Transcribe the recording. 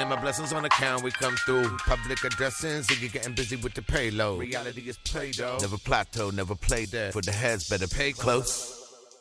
and my blessings on account. We come through. Public addressing, so you're getting busy with the payload. Reality is play, though. Never plateau, never play dead. For the heads, better pay close.